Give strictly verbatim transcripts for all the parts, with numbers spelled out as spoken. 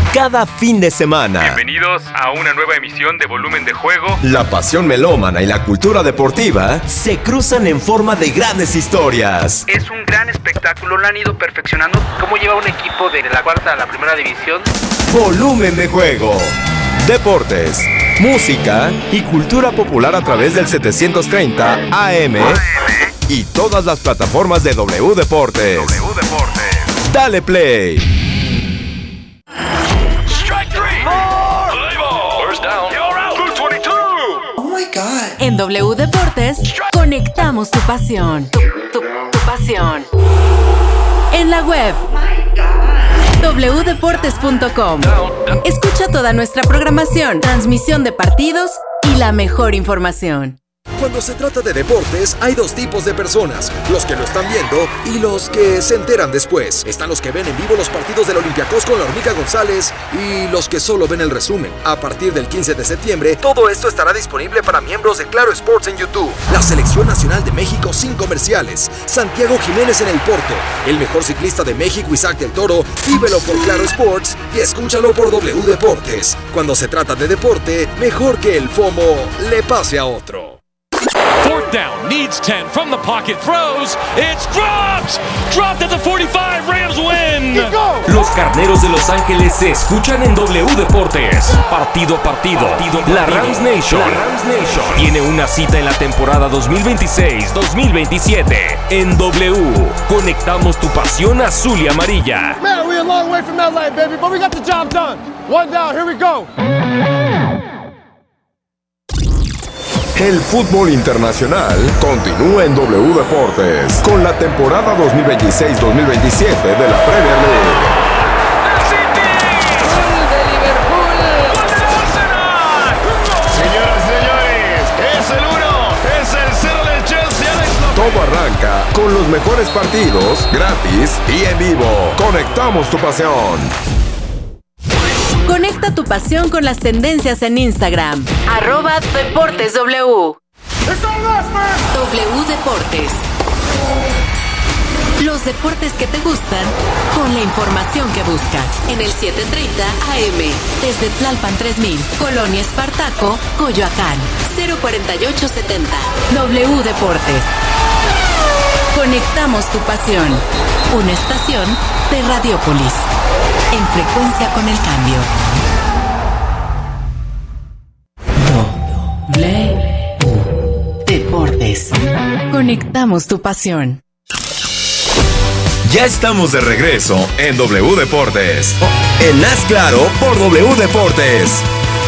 cada fin de semana. Bienvenidos a una nueva emisión de Volumen de Juego. La pasión melómana y la cultura deportiva se cruzan en forma de grandes historias. Es un gran espectáculo, lo han ido perfeccionando. ¿Cómo lleva un equipo de la cuarta a la primera división? Volumen de Juego. Deportes, música y cultura popular a través del setecientos treinta A M y todas las plataformas de W Deportes. W Deportes. Dale play. Strike three. Play ball. First down. You're out. two twenty-two. Oh my God. En W Deportes, conectamos tu pasión. Tu, tu, tu pasión. En la web doble u deportes punto com. Escucha toda nuestra programación, transmisión de partidos y la mejor información. Cuando se trata de deportes, hay dos tipos de personas, los que lo están viendo y los que se enteran después. Están los que ven en vivo los partidos del Olympiacos con la Hormiga González y los que solo ven el resumen. A partir del quince de septiembre, todo esto estará disponible para miembros de Claro Sports en YouTube. La Selección Nacional de México sin comerciales. Santiago Jiménez en el Porto. El mejor ciclista de México, Isaac del Toro. Vívelo por Claro Sports y escúchalo por W Deportes. Cuando se trata de deporte, mejor que el FOMO le pase a otro. Fourth down, needs ten, from the pocket, throws, it's dropped! Dropped at the forty-five, Rams win! Los Carneros de Los Ángeles se escuchan en W Deportes. Partido a partido, partido, partido. La Rams Nation, la Rams Nation tiene una cita en la temporada dos mil veintiséis dos mil veintisiete. En W, conectamos tu pasión azul y amarilla. Man, we're a long way from that line, baby, but we got the job done. One down, here we go. El fútbol internacional continúa en W Deportes con la temporada dos mil veintiséis dos mil veintisiete de la Premier League. Señoras y señores, es el uno, es el cero del Chelsea. Todo arranca con los mejores partidos, gratis y en vivo. Conectamos tu pasión. Conecta tu pasión con las tendencias en Instagram. Arroba Deportes W. W Deportes. Los deportes que te gustan con la información que buscas. En el setecientos treinta A M. Desde Tlalpan tres mil. Colonia Espartaco, Coyoacán. cero cuarenta y ocho setenta. W Deportes. Conectamos tu pasión. Una estación de Radiopolis. En frecuencia con el cambio. W Deportes. Conectamos tu pasión. Ya estamos de regreso en W Deportes. En Haz Claro por W Deportes.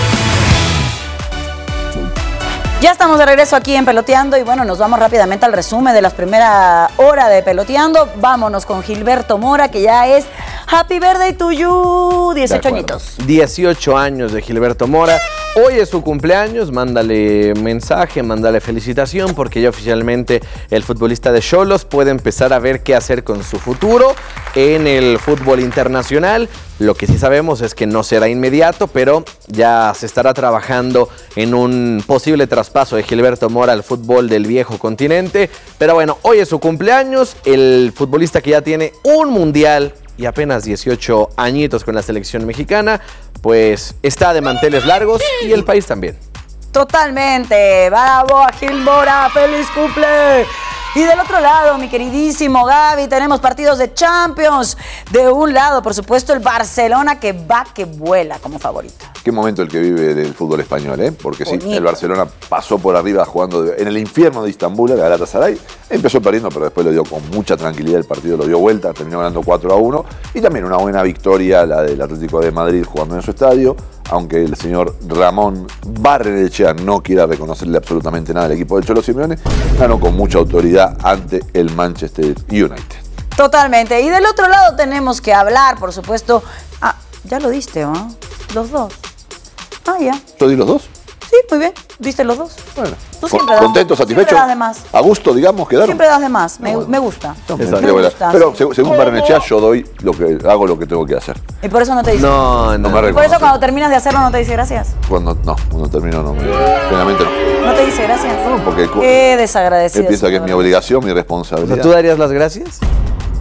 Ya estamos de regreso aquí en Peloteando y bueno, nos vamos rápidamente al resumen de la primera hora de Peloteando. Vámonos con Gilberto Mora, que ya es Happy Birthday to you, dieciocho añitos. dieciocho años de Gilberto Mora. Hoy es su cumpleaños, mándale mensaje, mándale felicitación, porque ya oficialmente el futbolista de Xolos puede empezar a ver qué hacer con su futuro en el fútbol internacional. Lo que sí sabemos es que no será inmediato, pero ya se estará trabajando en un posible traspaso de Gilberto Mora al fútbol del viejo continente. Pero bueno, hoy es su cumpleaños, el futbolista que ya tiene un mundial y apenas dieciocho añitos con la selección mexicana, pues está de manteles largos y el país también. Totalmente, bravo a Gil Mora, feliz cumple. Y del otro lado, mi queridísimo Gaby, tenemos partidos de Champions. De un lado, por supuesto, el Barcelona que va, que vuela como favorito. Qué momento el que vive del fútbol español, ¿eh? Porque sí, Bonito. el Barcelona pasó por arriba jugando de, en el infierno de Istambul, el Galatasaray. Empezó perdiendo, pero después lo dio con mucha tranquilidad el partido, lo dio vuelta, terminó ganando cuatro a uno. Y también una buena victoria, la del Atlético de Madrid jugando en su estadio. Aunque el señor Ramón Barrenechea no quiera reconocerle absolutamente nada al equipo del Cholo Simeone, ganó con mucha autoridad ante el Manchester United. Totalmente. Y del otro lado tenemos que hablar, por supuesto. Ah, ya lo diste, ¿no? Los dos. Ah, ya. ¿Yo di los dos? Sí, muy bien. Diste los dos. Bueno. Tú siempre das, ¿Contento, satisfecho? Siempre das de más. ¿A gusto, digamos, quedaron? Siempre das de más. Me, No, bueno. me gusta. No, me me gusta. Pero según, según Barrenechea, yo doy lo que hago lo que tengo que hacer. Y por eso no te dice. No, No no. me Por reconoce. eso cuando terminas de hacerlo no te dice gracias. Cuando, no, cuando termino no me... Finalmente no. No te dice gracias. No, porque cu- Qué Él desagradecido. piensa que es mi señor. obligación, mi O responsabilidad. sea, ¿tú darías las gracias?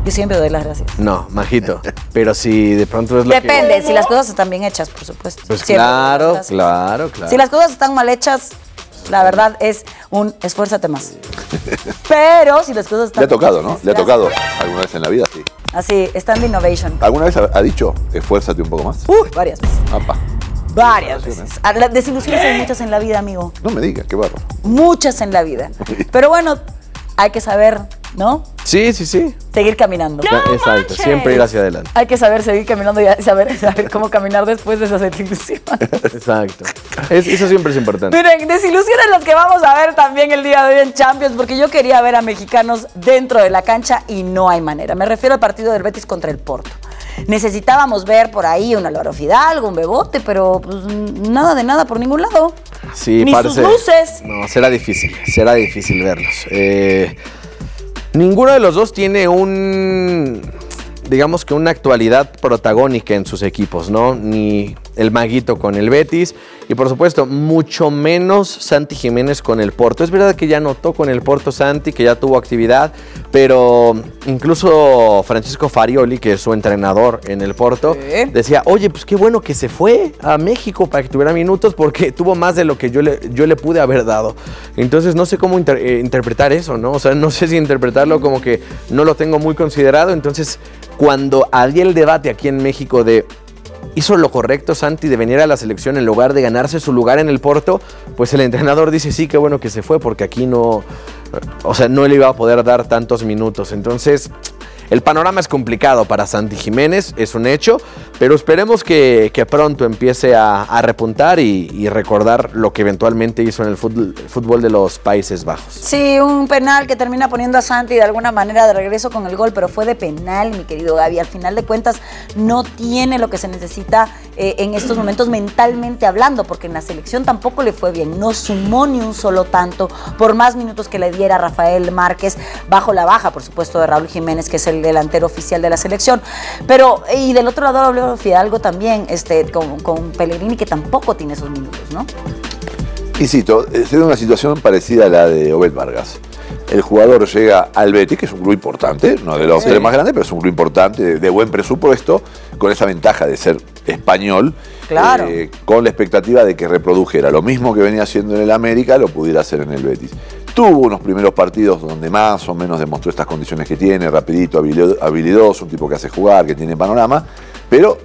Yo siempre doy las gracias. No, majito. Pero si de pronto es lo Depende, que... Depende, si las cosas están bien hechas, por supuesto. Pues siempre claro, claro, claro. Si las cosas están mal hechas, la verdad es un esfuérzate más. Pero si las cosas están... Le ha tocado, ¿no? Gracias. Le ha tocado alguna vez en la vida, sí. Así, stand innovation. ¿Alguna vez ha, ha dicho, esfuérzate un poco más? Uy, varias veces. Apa. Varias veces. Las desilusiones hay muchas en la vida, amigo. No me digas, qué barro. Muchas en la vida. Pero bueno, hay que saber, ¿no? Sí, sí, sí. Seguir caminando. No Exacto, siempre ir hacia adelante. Hay que saber seguir caminando y saber, saber cómo caminar después de esas desilusiones. Exacto. Es, eso siempre es importante. Miren, desilusiones las que vamos a ver también el día de hoy en Champions, porque yo quería ver a mexicanos dentro de la cancha y no hay manera. Me refiero al partido del Betis contra el Porto. Necesitábamos ver por ahí un Álvaro Fidalgo, un Bebote, pero pues, nada de nada por ningún lado. Sí, Ni parece, sus luces. No, será difícil, será difícil verlos. Eh, ninguno de los dos tiene un, digamos que una actualidad protagónica en sus equipos, ¿no? Ni el Maguito con el Betis y por supuesto mucho menos Santi Jiménez con el Porto. Es verdad que ya notó con el Porto Santi, que ya tuvo actividad, pero incluso Francisco Farioli, que es su entrenador en el Porto, ¿sí? Decía, oye, pues qué bueno que se fue a México para que tuviera minutos porque tuvo más de lo que yo le, yo le pude haber dado. Entonces no sé cómo inter, eh, interpretar eso, ¿no? O sea, no sé si interpretarlo como que no lo tengo muy considerado. Entonces, cuando había el debate aquí en México de ¿hizo lo correcto Santi de venir a la selección en lugar de ganarse su lugar en el Porto? Pues el entrenador dice, sí, qué bueno que se fue, porque aquí no, o sea, no le iba a poder dar tantos minutos. Entonces, el panorama es complicado para Santi Jiménez, es un hecho, pero esperemos que, que pronto empiece a, a repuntar y, y recordar lo que eventualmente hizo en el fútbol, fútbol de los Países Bajos. Sí, un penal que termina poniendo a Santi de alguna manera de regreso con el gol, pero fue de penal, mi querido Gaby. Al final de cuentas, no tiene lo que se necesita eh, en estos momentos mentalmente hablando, porque en la selección tampoco le fue bien, no sumó ni un solo tanto, por más minutos que le diera Rafael Márquez, bajo la baja, por supuesto, de Raúl Jiménez, que es el delantero oficial de la selección. Pero, y del otro lado, Álvaro Fidalgo también, este, con, con Pellegrini, que tampoco tiene esos minutos, ¿no? Insisto, es una situación parecida a la de Obed Vargas. El jugador llega al Betis, que es un club importante, no de los sí. tres más grandes, pero es un club importante, de, de buen presupuesto, con esa ventaja de ser español, claro. eh, con la expectativa de que reprodujera lo mismo que venía haciendo en el América, lo pudiera hacer en el Betis. Tuvo unos primeros partidos donde más o menos demostró estas condiciones que tiene, rapidito, habilidoso, un tipo que hace jugar, que tiene panorama, pero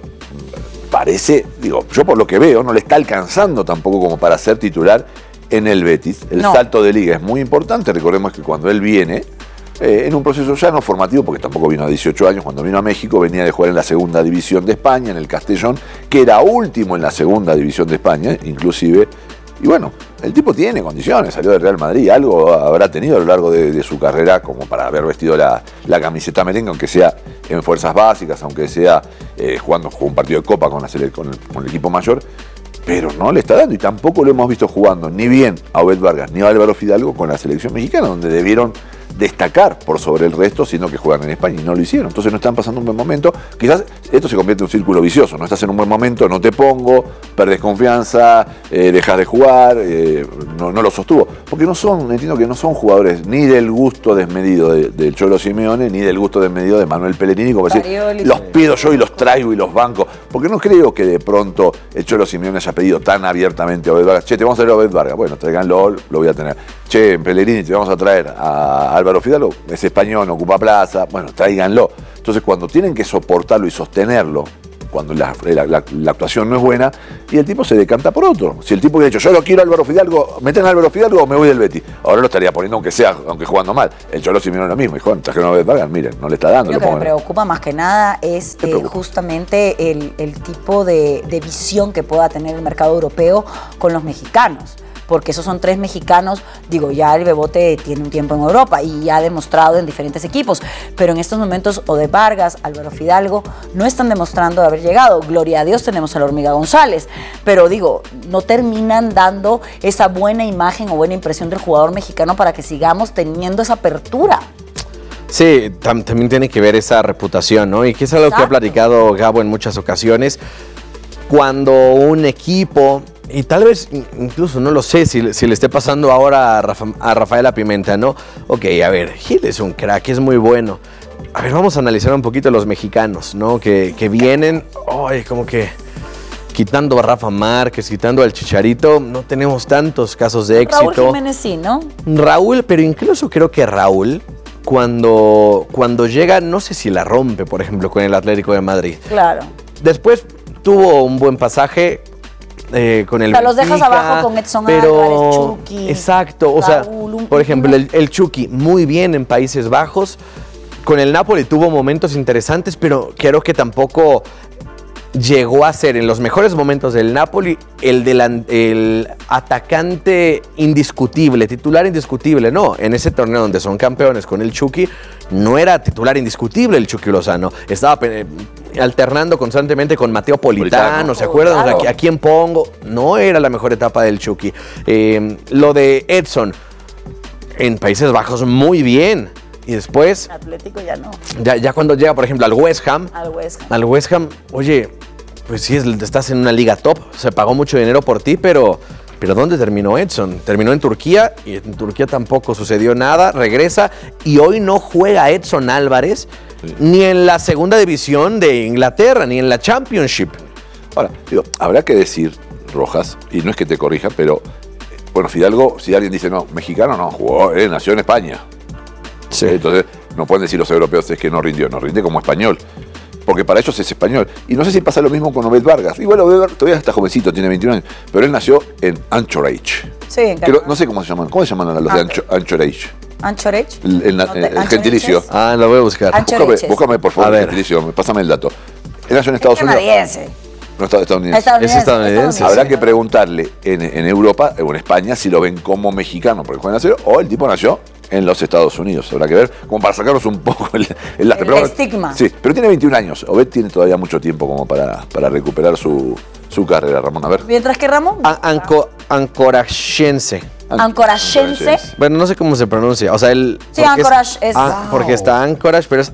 parece, digo, yo por lo que veo, no le está alcanzando tampoco como para ser titular en el Betis. El no. salto de liga es muy importante, recordemos que cuando él viene, eh, en un proceso ya no formativo, porque tampoco vino a dieciocho años, cuando vino a México venía de jugar en la segunda división de España, en el Castellón, que era último en la segunda división de España, inclusive. Y bueno, el tipo tiene condiciones, salió del Real Madrid, algo habrá tenido a lo largo de, de su carrera como para haber vestido la, la camiseta merengue, aunque sea en fuerzas básicas, aunque sea eh, jugando un partido de copa con, la, con, el, con el equipo mayor, pero no le está dando y tampoco lo hemos visto jugando ni bien a Obed Vargas ni a Álvaro Fidalgo con la selección mexicana, donde debieron destacar por sobre el resto, sino que juegan en España y no lo hicieron. Entonces no están pasando un buen momento. Quizás esto se convierte en un círculo vicioso. No estás en un buen momento, no te pongo, perdés confianza, eh, dejas de jugar, eh, no, no lo sostuvo. Porque no son, entiendo que no son jugadores ni del gusto desmedido del de Cholo Simeone, ni del gusto desmedido de Manuel Pellegrini, como decir, los pido yo y los traigo y los banco. Porque no creo que de pronto el Cholo Simeone haya pedido tan abiertamente a Obed Vargas. Che, te vamos a traer a Obed Vargas. Bueno, tráiganlo, lo voy a tener. Che, Pellegrini, te vamos a traer a Álvaro Fidalgo, es español, no ocupa plaza, bueno, tráiganlo. Entonces cuando tienen que soportarlo y sostenerlo, cuando la, la, la, la actuación no es buena, y el tipo se decanta por otro. Si el tipo hubiera dicho, yo lo quiero a Álvaro Fidalgo, meten a Álvaro Fidalgo o me voy del Betis. Ahora lo estaría poniendo aunque sea, aunque jugando mal. El Cholo Simeone lo mismo, dijo, trajeron a Vargas, miren, no le está dando. Lo que me preocupa más que nada es eh, justamente el, el tipo de, de visión que pueda tener el mercado europeo con los mexicanos. Porque esos son tres mexicanos, digo, ya el Bebote tiene un tiempo en Europa y ya ha demostrado en diferentes equipos, pero en estos momentos Obed Vargas, Álvaro Fidalgo no están demostrando haber llegado. Gloria a Dios tenemos a la Hormiga González, pero digo, no terminan dando esa buena imagen o buena impresión del jugador mexicano para que sigamos teniendo esa apertura. Sí, tam también tiene que ver esa reputación, ¿no? Y que es algo Exacto. que ha platicado Gabo en muchas ocasiones. Cuando un equipo, y tal vez incluso no lo sé si, si le esté pasando ahora a, Rafa, a Rafaela Pimenta, ¿no? Ok, a ver, Gil es un crack, es muy bueno. a ver, vamos a analizar un poquito los mexicanos, ¿no? Que, que vienen, ay, como que quitando a Rafa Márquez, quitando al Chicharito, no tenemos tantos casos de éxito. Raúl Jiménez sí, ¿no? Raúl, pero incluso creo que Raúl, cuando, cuando llega, no sé si la rompe, por ejemplo, con el Atlético de Madrid. Claro. Después tuvo un buen pasaje eh, con el O sea, los dejas Benfica, abajo con Edson pero, Álvarez, Chucky. Exacto, o sea, Raúl, un- por ejemplo, el, el Chucky muy bien en Países Bajos. Con el Napoli tuvo momentos interesantes, pero creo que tampoco llegó a ser en los mejores momentos del Napoli el, delan- el atacante indiscutible, titular indiscutible. No, en ese torneo donde son campeones con el Chucky, no era titular indiscutible el Chucky Lozano. Estaba eh, alternando constantemente con Mateo Politano, Politano. ¿se acuerdan? Claro. O sea, ¿a quién pongo? No era la mejor etapa del Chucky. Eh, lo de Edson, en Países Bajos, muy bien. Y después, Atlético ya no. ya, ya cuando llega, por ejemplo, al West Ham, Al West Ham. al West Ham, oye, pues sí, es- estás en una liga top, se pagó mucho dinero por ti, pero, pero ¿dónde terminó Edson? Terminó en Turquía y en Turquía tampoco sucedió nada, regresa y hoy no juega Edson Álvarez Sí. ni en la segunda división de Inglaterra, ni en la Championship. Ahora, digo, habrá que decir, Rojas, y no es que te corrija, pero, eh, bueno, Fidalgo, si alguien dice, no, mexicano no, jugó, eh, nació en España. Sí. Entonces, no pueden decir los europeos es que no rindió, no rinde como español. Porque para ellos es español. Y no sé si pasa lo mismo con Obed Vargas. Igual Obed Vargas todavía está jovencito, tiene veintiún años. Pero él nació en Anchorage. Sí, en Creo- Canadá. no sé cómo se llaman. ¿Cómo se llaman a los de Ancho- Anchorage? Anchorage. El, el- No te- el Anchorage gentilicio. es- Ah, lo voy a buscar. Ancho- Búscame, Anchorages. búscame, por favor, A el ver. gentilicio. Pásame el dato. Él nació en Es Estados Unidos. canadiense. No, está- estadounidense. Estadounidense. Es estadounidense, Habrá sí. que preguntarle en, en Europa o en España si lo ven como mexicano, porque juega en cero, o el tipo nació en los Estados Unidos. Habrá que ver, como para sacarnos un poco el, el lastre. El Pero- estigma. Sí, pero tiene veintiún años. Obed tiene todavía mucho tiempo como para, para recuperar su, su carrera, Ramón. A ver. Mientras que Ramón. A- anco- ancorachense. Ancorachense. Bueno, no sé cómo se pronuncia. O sea, el. Sí, porque Anchorage es- ah, porque está Anchorage, pero es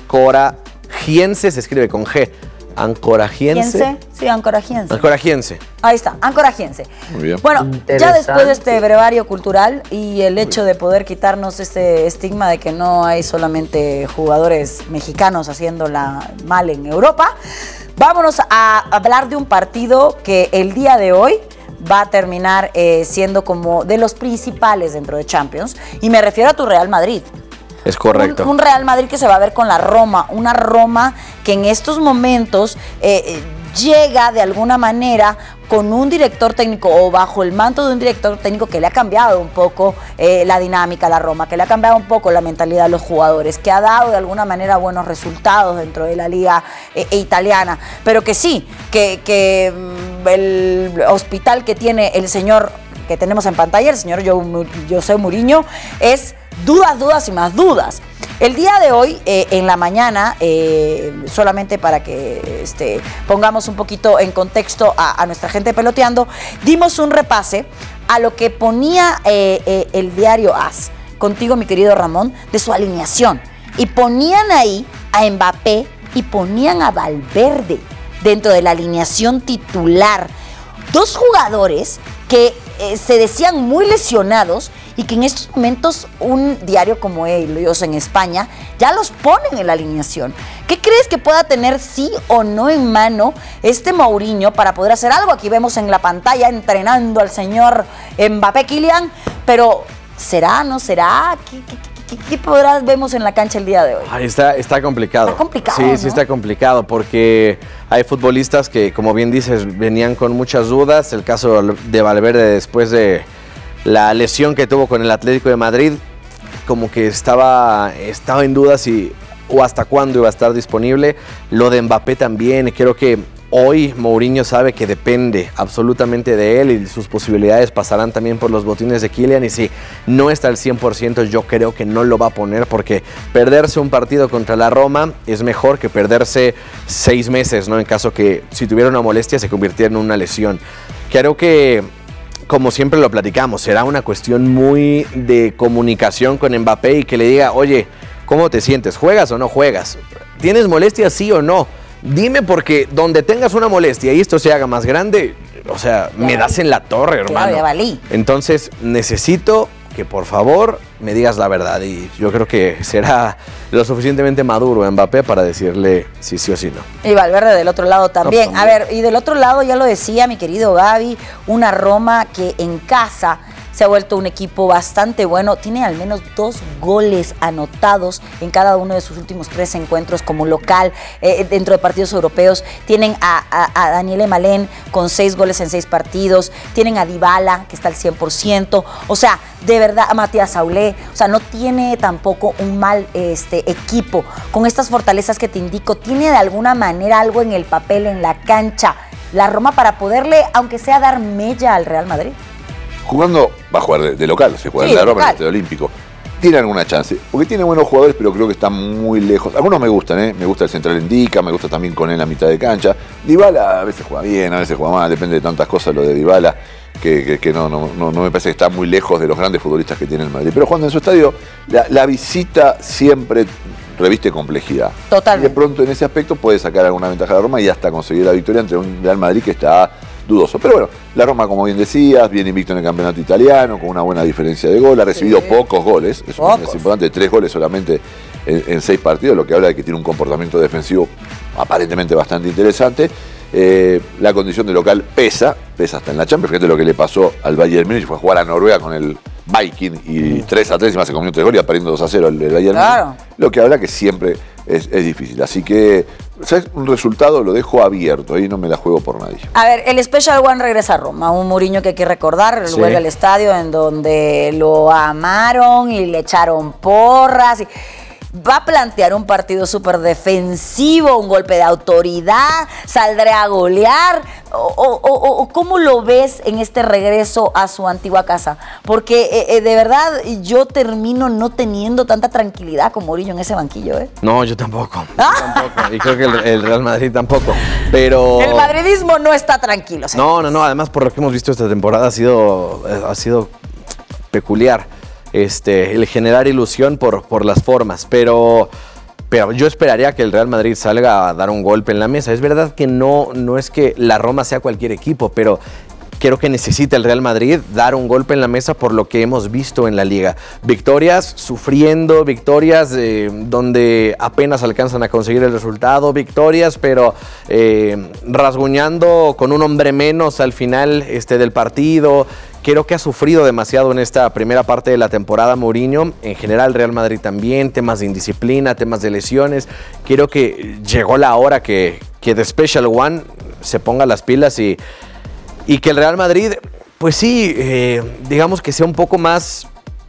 Ancoragiense, se escribe con G. Ancoragiense. ¿Quiense? Sí, ancoragiense. Ancoragiense. Ahí está, ancoragiense. Muy bien. Bueno, ya después de este brevario cultural y el hecho de poder quitarnos este estigma de que no hay solamente jugadores mexicanos haciéndola mal en Europa, vámonos a hablar de un partido que el día de hoy va a terminar eh, siendo como de los principales dentro de Champions, y me refiero a tu Real Madrid. Es correcto. Un, un Real Madrid que se va a ver con la Roma, una Roma que en estos momentos eh, eh, llega de alguna manera con un director técnico o bajo el manto de un director técnico que le ha cambiado un poco eh, la dinámica a la Roma, que le ha cambiado un poco la mentalidad a los jugadores, que ha dado de alguna manera buenos resultados dentro de la liga eh, eh, italiana, pero que sí, que, que mm, el hospital que tiene el señor que tenemos en pantalla, el señor Jo- José Mourinho, es dudas, dudas y más dudas. El día de hoy, eh, en la mañana, eh, solamente para que este, pongamos un poquito en contexto a, a nuestra gente peloteando, dimos un repase a lo que ponía eh, eh, el diario AS, contigo mi querido Ramón, de su alineación. Y ponían ahí a Mbappé y ponían a Valverde dentro de la alineación titular. Dos jugadores que eh, se decían muy lesionados y que en estos momentos un diario como ellos en España ya los ponen en la alineación. ¿Qué crees que pueda tener sí o no en mano este Mourinho para poder hacer algo? Aquí vemos en la pantalla entrenando al señor Mbappé Kylian, pero ¿será, no será? ¿Qué, qué, qué, qué podrás vemos en la cancha el día de hoy? Ay, está, está complicado. Está complicado, Sí, ¿no? sí está complicado porque hay futbolistas que, como bien dices, venían con muchas dudas. El caso de Valverde después de la lesión que tuvo con el Atlético de Madrid, como que estaba, estaba en dudas si o hasta cuándo iba a estar disponible. Lo de Mbappé también, creo que hoy Mourinho sabe que depende absolutamente de él y sus posibilidades pasarán también por los botines de Kylian, y si no está al cien por ciento yo creo que no lo va a poner, porque perderse un partido contra la Roma es mejor que perderse seis meses, ¿no? En caso que si tuviera una molestia se convirtiera en una lesión. Creo que, como siempre lo platicamos, será una cuestión muy de comunicación con Mbappé y que le diga, oye, ¿cómo te sientes? ¿Juegas o no juegas? ¿Tienes molestias sí o no? Dime, porque donde tengas una molestia y esto se haga más grande, o sea, Ya me valí. das en la torre, hermano. Claro, ya valí. Entonces, necesito que por favor me digas la verdad. Y yo creo que será lo suficientemente maduro Mbappé para decirle si sí o si no. Y Valverde del otro lado también. No, A ver, y del otro lado ya lo decía mi querido Gaby, una Roma que en casa se ha vuelto un equipo bastante bueno. Tiene al menos dos goles anotados en cada uno de sus últimos tres encuentros como local eh, dentro de partidos europeos. Tienen a, a, a Daniele Malén con seis goles en seis partidos. Tienen a Dybala, que está al cien por ciento. O sea, de verdad, a Matías Saulé. O sea, no tiene tampoco un mal este, equipo. Con estas fortalezas que te indico, tiene de alguna manera algo en el papel, en la cancha, la Roma para poderle, aunque sea, dar mella al Real Madrid. Jugando, va a jugar de, de local, se juega Sí, en la de Roma, en el local. Estadio Olímpico. Tiene alguna chance, porque tiene buenos jugadores, pero creo que están muy lejos. Algunos me gustan, ¿eh? Me gusta el central Indica, me gusta también con él la mitad de cancha. Dybala a veces juega bien, a veces juega mal, depende de tantas cosas lo de Dybala, que, que, que no, no, no, no me parece que está muy lejos de los grandes futbolistas que tiene el Madrid. Pero jugando en su estadio, la, la visita siempre reviste complejidad. Totalmente. Y de pronto en ese aspecto puede sacar alguna ventaja a la Roma y hasta conseguir la victoria entre un Real Madrid que está dudoso. Pero bueno, la Roma, como bien decías, viene invicto en el campeonato italiano, con una buena diferencia de gol, ha recibido sí. pocos goles, es, un, es importante, tres goles solamente en, en seis partidos, lo que habla de que tiene un comportamiento defensivo aparentemente bastante interesante. Eh, la condición de local pesa, pesa hasta en la Champions. Fíjate lo que le pasó al Bayern Múnich, fue a jugar a Noruega con el Viking y tres a tres, encima se comió tres goles y perdiendo dos a cero el, el Bayern claro. Múnich. Lo que habla que siempre es, es difícil. Así que, ¿sabes? Un resultado lo dejo abierto, ahí no me la juego por nadie. A ver, el Special One regresa a Roma, un Mourinho que hay que recordar, sí. vuelve al estadio en donde lo amaron y le echaron porras y... Va a plantear un partido súper defensivo, un golpe de autoridad, saldrá a golear. O, o, o, o ¿Cómo lo ves en este regreso a su antigua casa? Porque eh, de verdad yo termino no teniendo tanta tranquilidad con Mourinho en ese banquillo. ¿eh? No, yo tampoco. ¿Ah? Yo tampoco. Y creo que el, el Real Madrid tampoco. Pero el madridismo no está tranquilo. ¿sabes? No, no, no. Además, por lo que hemos visto esta temporada ha sido, ha sido peculiar. Este, el generar ilusión por, por las formas, pero, pero yo esperaría que el Real Madrid salga a dar un golpe en la mesa. Es verdad que no, no es que la Roma sea cualquier equipo, pero creo que necesita el Real Madrid dar un golpe en la mesa por lo que hemos visto en la Liga. Victorias sufriendo, victorias eh, donde apenas alcanzan a conseguir el resultado, victorias pero eh, rasguñando con un hombre menos al final este, del partido. Creo que ha sufrido demasiado en esta primera parte de la temporada Mourinho. En general Real Madrid también, temas de indisciplina, temas de lesiones. Creo que llegó la hora que, que The Special One se ponga las pilas y, y que el Real Madrid, pues sí, eh, digamos que sea un poco más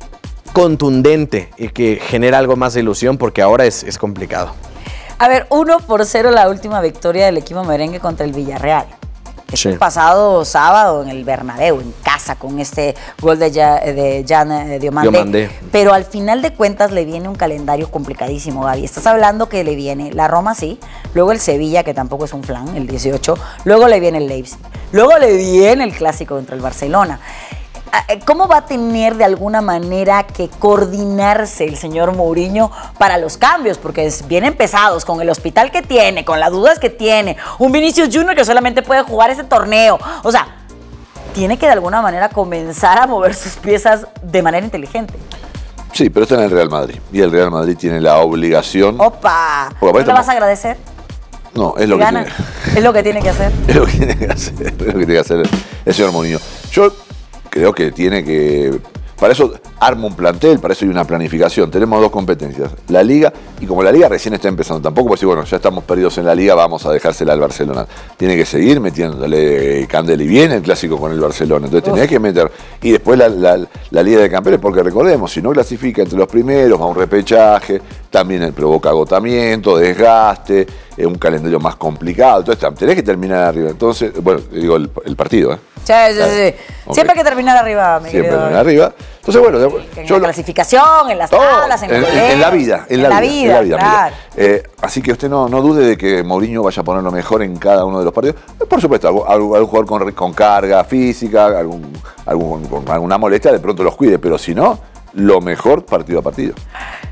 contundente y que genere algo más de ilusión porque ahora es, es complicado. A ver, uno por cero la última victoria del equipo merengue contra el Villarreal. Sí. El pasado sábado en el Bernabéu, en casa, con este gol de, ya, de Jan eh, Diomande. Diomande. Pero al final de cuentas le viene un calendario complicadísimo, Gaby. Estás hablando que le viene la Roma, sí, luego el Sevilla, que tampoco es un flan, el dieciocho, luego le viene el Leipzig, luego le viene el clásico contra el Barcelona. ¿Cómo va a tener de alguna manera que coordinarse el señor Mourinho para los cambios? Porque vienen pesados con el hospital que tiene, con las dudas que tiene, un Vinicius Junior que solamente puede jugar ese torneo. O sea, tiene que de alguna manera comenzar a mover sus piezas de manera inteligente. Sí, pero está en el Real Madrid y el Real Madrid tiene la obligación. ¡Opa! ¿No le vas a agradecer? No, es lo, que tiene, es lo que tiene que hacer. Es lo que tiene que hacer, es lo que tiene que hacer el señor Mourinho. Yo creo que tiene que... Para eso arma un plantel, para eso hay una planificación. Tenemos dos competencias, la Liga, y como la Liga recién está empezando, tampoco puede decir, bueno, ya estamos perdidos en la Liga, vamos a dejársela al Barcelona. Tiene que seguir metiéndole candela y bien el clásico con el Barcelona. Entonces tenés que meter... Y después la, la, la Liga de Campeones, porque recordemos, si no clasifica entre los primeros, va a un repechaje, también provoca agotamiento, desgaste, es un calendario más complicado. Entonces tenés que terminar arriba. Entonces, bueno, digo, el, el partido, ¿eh? Sí, sí, sí. Okay. Siempre hay que terminar arriba, mi Siempre querido. terminar arriba. Entonces, bueno, en yo la clasificación, en las todo, tablas, en, en, el en, en la vida, en, en la, la vida, vida, en la vida. Claro. Eh, así que usted no, no dude de que Mourinho vaya a poner lo mejor en cada uno de los partidos. Por supuesto, algún, algún jugador con, con carga física, algún, algún, con alguna molestia, de pronto los cuide, pero si no, lo mejor partido a partido.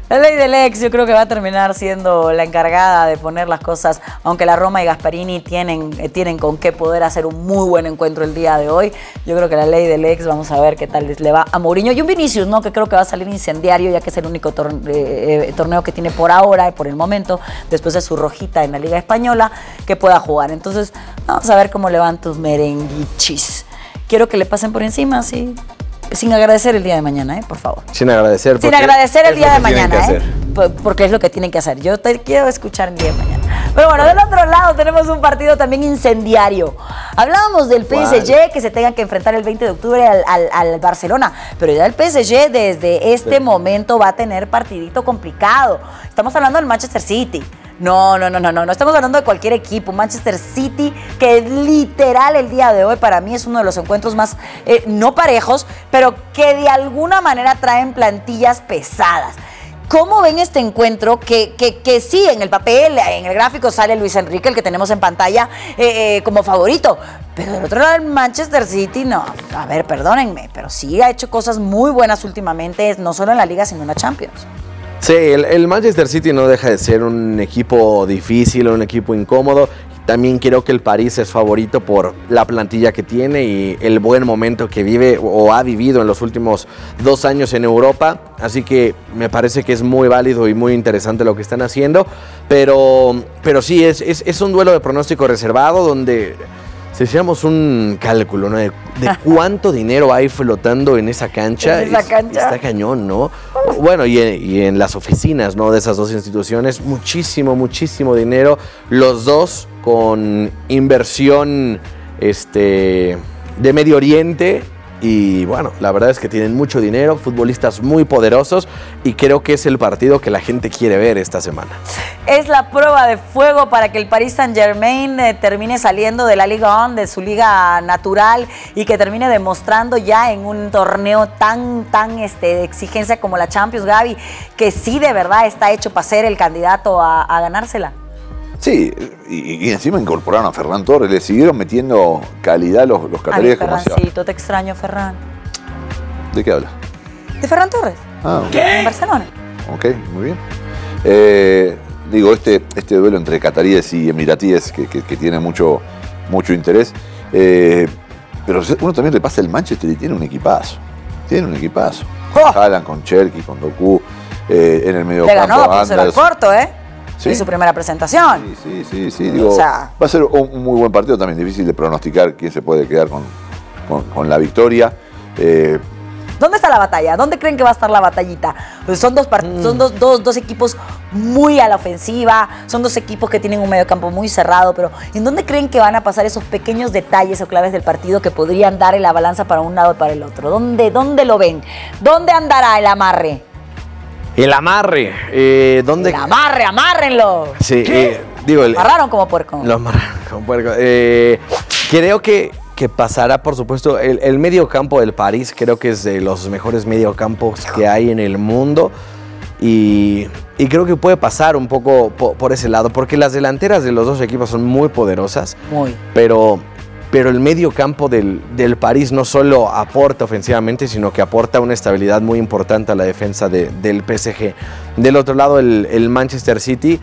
La ley del ex yo creo que va a terminar siendo la encargada de poner las cosas, aunque la Roma y Gasperini tienen, eh, tienen con qué poder hacer un muy buen encuentro el día de hoy. Yo creo que la ley del ex, vamos a ver qué tal les le va a Mourinho. Y un Vinicius, ¿no? Que creo que va a salir incendiario, ya que es el único tor- eh, eh, torneo que tiene por ahora y por el momento, después de su rojita en la Liga Española, que pueda jugar. Entonces, vamos a ver cómo le van tus merenguichis. Quiero que le pasen por encima, sí. Sin agradecer el día de mañana, ¿eh? Por favor. Sin agradecer. Sin agradecer el día de mañana, ¿eh? Porque es lo que tienen que hacer. Yo te quiero escuchar el día de mañana. Pero bueno, del otro lado tenemos un partido también incendiario. Hablábamos del P S G que se tenga que enfrentar el veinte de octubre al, al, al Barcelona. Pero ya el P S G desde este sí. momento va a tener partidito complicado. Estamos hablando del Manchester City. No, no, no, no, no, no estamos hablando de cualquier equipo. Manchester City, que literal el día de hoy para mí es uno de los encuentros más, eh, no parejos, pero que de alguna manera traen plantillas pesadas. ¿Cómo ven este encuentro? Que, que, que sí, en el papel, en el gráfico sale Luis Enrique, el que tenemos en pantalla, eh, eh, como favorito. Pero del otro lado, el Manchester City, no. A ver, perdónenme, pero sí ha hecho cosas muy buenas últimamente, no solo en la Liga, sino en la Champions. Sí, el, el Manchester City no deja de ser un equipo difícil, un equipo incómodo. También creo que el París es favorito por la plantilla que tiene y el buen momento que vive o ha vivido en los últimos dos años en Europa. Así que me parece que es muy válido y muy interesante lo que están haciendo. Pero, pero sí, es, es, es un duelo de pronóstico reservado donde... Si hiciéramos un cálculo, ¿no? De, de cuánto dinero hay flotando en esa cancha. ¿En esa es, cancha? Está cañón, ¿no? Bueno, y en, y en las oficinas, ¿no? De esas dos instituciones, muchísimo, muchísimo dinero. Los dos con inversión este, de Medio Oriente. Y bueno, la verdad es que tienen mucho dinero, futbolistas muy poderosos y creo que es el partido que la gente quiere ver esta semana. Es la prueba de fuego para que el Paris Saint-Germain eh, termine saliendo de la Liga uno, de su liga natural y que termine demostrando ya en un torneo tan, tan este, de exigencia como la Champions, Gaby, que sí de verdad está hecho para ser el candidato a, a ganársela. Sí, y, y encima incorporaron a Ferran Torres, le siguieron metiendo calidad los, los cataríes. Ay, Ferrancito, te extraño, Ferran. ¿De qué habla? De Ferran Torres. Ah, okay. ¿Qué? En Barcelona. Ok, muy bien. Eh, digo, este, este duelo entre cataríes y emiratíes que, que, que tiene mucho, mucho interés, eh, pero uno también le pasa el Manchester y tiene un equipazo. Tiene un equipazo. ¡Oh! Haaland con Cherki, con Doku, eh, en el medio le campo. Le ganó a Cero al Porto, ¿eh? ¿Sí? En su primera presentación. Sí, sí, sí. sí digo, o sea, va a ser un, un muy buen partido, también difícil de pronosticar quién se puede quedar con, con, con la victoria. Eh, ¿Dónde está la batalla? ¿Dónde creen que va a estar la batallita? Pues son dos, part- mm. son dos, dos, dos equipos muy a la ofensiva, son dos equipos que tienen un mediocampo muy cerrado, pero ¿en dónde creen que van a pasar esos pequeños detalles o claves del partido que podrían dar en la balanza para un lado o para el otro? ¿Dónde, dónde lo ven? ¿Dónde andará el amarre? El amarre, eh, ¿dónde? El amarre, amárrenlo. Sí, eh, digo, el, amarraron como puerco. Lo amarraron como puerco. Eh, creo que, que pasará, por supuesto, el, el medio campo del París, creo que es de los mejores mediocampos que hay en el mundo. Y, y creo que puede pasar un poco por, por ese lado, porque las delanteras de los dos equipos son muy poderosas. Muy. Pero... Pero el medio campo del, del París no solo aporta ofensivamente, sino que aporta una estabilidad muy importante a la defensa de, del P S G. Del otro lado, el, el Manchester City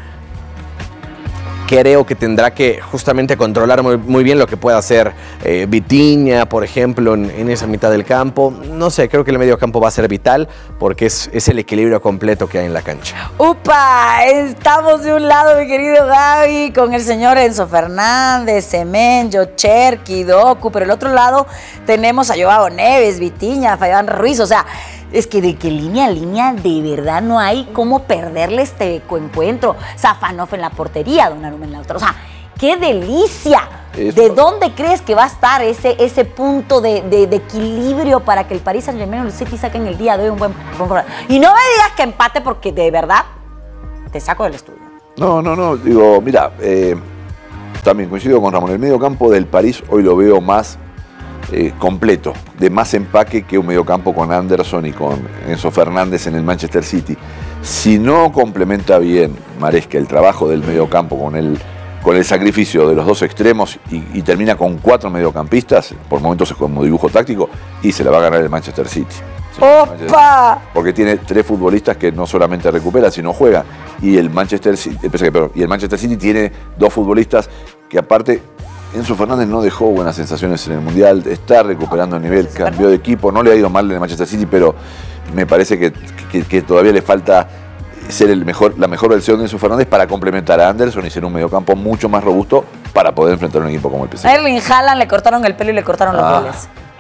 creo que tendrá que justamente controlar muy, muy bien lo que pueda hacer eh, Vitinha, por ejemplo, en, en esa mitad del campo. No sé, creo que el medio campo va a ser vital porque es, es el equilibrio completo que hay en la cancha. ¡Upa! Estamos de un lado, mi querido Gaby, con el señor Enzo Fernández, Semenyo, Cherki, Doku, pero el otro lado tenemos a Joao Neves, Vitinha, Fabián Ruiz, o sea... Es que de que línea a línea de verdad no hay cómo perderle este encuentro. Safanov en la portería, Donnarumma en la otra. O sea, ¡qué delicia! Eso. ¿De dónde crees que va a estar ese, ese punto de, de, de equilibrio para que el Paris Saint-Germain y el City saquen el día de hoy un buen, buen programa? Y no me digas que empate porque de verdad te saco del estudio. No, no, no. Digo, mira, eh, también coincido con Ramón. El medio campo del París hoy lo veo más... Eh, completo, de más empaque que un mediocampo con Anderson y con Enzo Fernández en el Manchester City. Si no complementa bien Maresca el trabajo del mediocampo con el, con el sacrificio de los dos extremos y, y termina con cuatro mediocampistas, por momentos es como dibujo táctico, y se le va a ganar el Manchester City. Sí, ¡Opa! Porque tiene tres futbolistas que no solamente recuperan, sino juegan. Y el Manchester City, eh, perdón, y el Manchester City tiene dos futbolistas que aparte, Enzo Fernández no dejó buenas sensaciones en el Mundial, está recuperando el nivel, cambió de equipo, no le ha ido mal en el Manchester City, pero me parece que, que, que todavía le falta ser el mejor, la mejor versión de Enzo Fernández para complementar a Anderson y ser un mediocampo mucho más robusto para poder enfrentar a un equipo como el P S G. A Erling Haaland le cortaron el pelo y le cortaron los Ah. goles.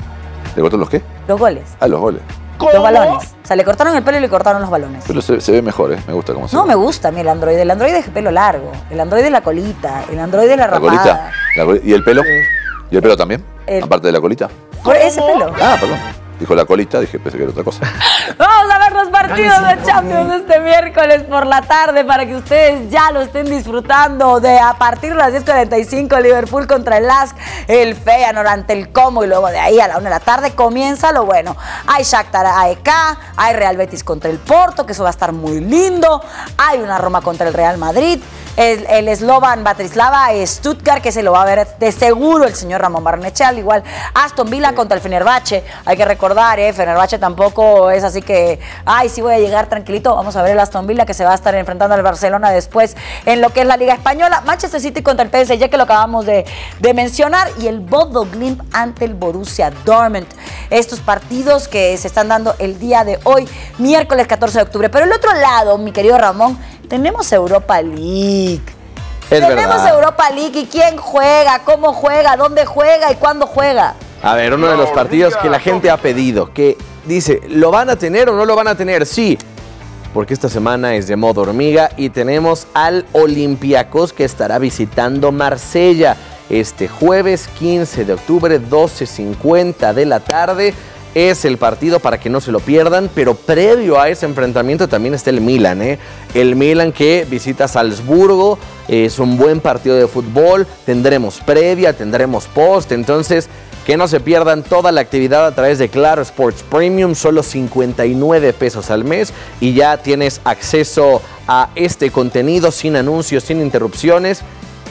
¿Le cortaron los qué? Los goles. Ah, los goles. Los balones. O sea, le cortaron el pelo y le cortaron los balones. Pero se, se ve mejor, ¿eh? Me gusta cómo se No ve. me gusta a mí el androide. El androide es el pelo largo. El androide es la colita. El androide es la ¿La rapada. colita? La coli- ¿Y el pelo? ¿Y el pelo también? El- Aparte de la colita. Por ese pelo. Ah, perdón. Dijo la colita, dije, pensé que era otra cosa. Vamos a ver los partidos de Champions este miércoles por la tarde para que ustedes ya lo estén disfrutando. De a partir de las diez cuarenta y cinco, Liverpool contra el Lask, el Feyenoord ante el Como, y luego de ahí a la una de la tarde comienza lo bueno. Hay Shakhtar A E K, hay Real Betis contra el Porto, que eso va a estar muy lindo. Hay una Roma contra el Real Madrid. El, el Slovan Bratislava Stuttgart, que se lo va a ver de seguro el señor Ramón Barnechea, al igual Aston Villa contra el Fenerbahce. Hay que recordar, eh, Fenerbahce tampoco es así que, ay, sí voy a llegar tranquilito. Vamos a ver el Aston Villa, que se va a estar enfrentando al Barcelona después en lo que es la Liga Española. Manchester City contra el P S G, que lo acabamos de, de mencionar, y el Bodo Glimt ante el Borussia Dortmund. Estos partidos que se están dando el día de hoy, miércoles catorce de octubre. Pero el otro lado, mi querido Ramón, tenemos Europa League. Es Tenemos verdad. Europa League. ¿Y quién juega? ¿Cómo juega? ¿Dónde juega? ¿Y cuándo juega? A ver, uno de los partidos que la gente ha pedido, que dice, ¿lo van a tener o no lo van a tener? Sí, porque esta semana es de modo hormiga y tenemos al Olympiacos, que estará visitando Marsella este jueves quince de octubre, doce cincuenta de la tarde. Es el partido para que no se lo pierdan, pero previo a ese enfrentamiento también está el Milan, ¿eh? El Milan que visita Salzburgo, es un buen partido de fútbol, tendremos previa, tendremos post, entonces que no se pierdan toda la actividad a través de Claro Sports Premium, solo cincuenta y nueve pesos al mes y ya tienes acceso a este contenido sin anuncios, sin interrupciones.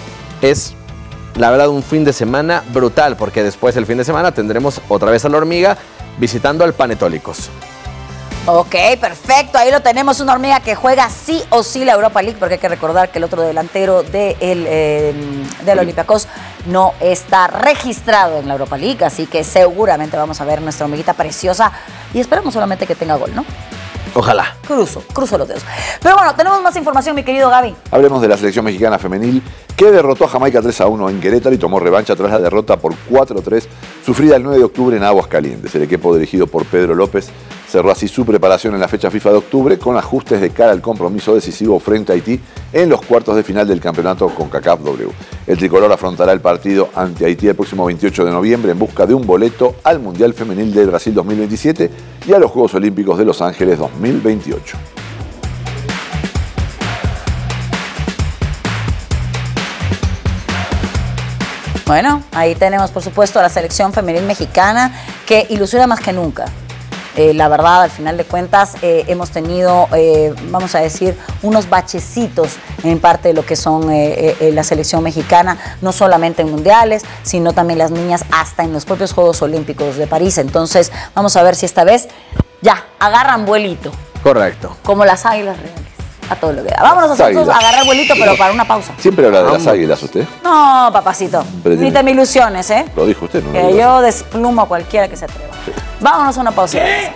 Es la verdad un fin de semana brutal, porque después del fin de semana tendremos otra vez a la hormiga visitando al Panetólicos. Ok, perfecto. Ahí lo tenemos, una hormiga que juega sí o sí la Europa League, porque hay que recordar que el otro delantero de el, eh, del Olympiacos no está registrado en la Europa League, así que seguramente vamos a ver nuestra hormiguita preciosa y esperamos solamente que tenga gol, ¿no? Ojalá. Cruzo, cruzo los dedos. Pero bueno, tenemos más información, mi querido Gaby. Hablemos de la selección mexicana femenil que derrotó a Jamaica tres a uno en Querétaro y tomó revancha tras la derrota por cuatro a tres sufrida el nueve de octubre en Aguascalientes. El equipo dirigido por Pedro López cerró así su preparación en la fecha FIFA de octubre con ajustes de cara al compromiso decisivo frente a Haití en los cuartos de final del campeonato CONCACAF W. El tricolor afrontará el partido ante Haití el próximo veintiocho de noviembre en busca de un boleto al Mundial Femenil de Brasil dos mil veintisiete y a los Juegos Olímpicos de Los Ángeles dos mil veintiocho. Bueno, ahí tenemos por supuesto a la selección femenil mexicana que ilusiona más que nunca. Eh, la verdad, al final de cuentas, eh, hemos tenido, eh, vamos a decir, unos bachecitos en parte de lo que son eh, eh, la selección mexicana, no solamente en mundiales, sino también las niñas hasta en los propios Juegos Olímpicos de París. Entonces, vamos a ver si esta vez ya agarran vuelito, Correcto. como como las águilas reales. A todo lo que da. Vámonos Las nosotros a águilas. agarrar vuelito, pero para una pausa. Siempre habla de las águilas usted. No, papacito, Pero ni tiene- te me ilusiones, ¿eh? Lo dijo usted, ¿no? Que yo desplumo a cualquiera que se atreva. Vámonos a una pausa.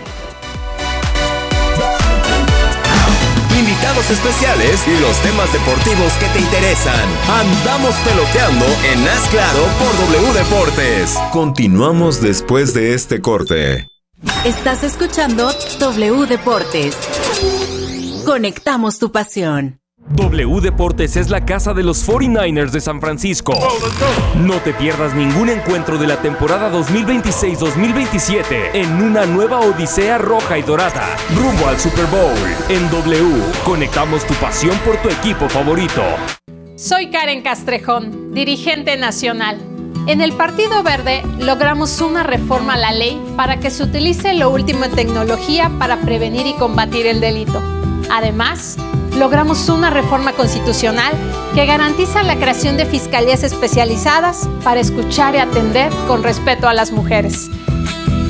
Invitados especiales y los temas deportivos que te interesan. Andamos peloteando en Haz Claro por W Deportes. Continuamos después de este corte. Estás escuchando W Deportes. Conectamos tu pasión. W Deportes es la casa de los cuarenta y nueve ers de San Francisco. No te pierdas ningún encuentro de la temporada dos mil veintiséis dos mil veintisiete en una nueva odisea roja y dorada, rumbo al Super Bowl. En W, conectamos tu pasión por tu equipo favorito. Soy Karen Castrejón, dirigente nacional. En el Partido Verde logramos una reforma a la ley para que se utilice lo último en tecnología para prevenir y combatir el delito. Además, logramos una reforma constitucional que garantiza la creación de fiscalías especializadas para escuchar y atender con respeto a las mujeres.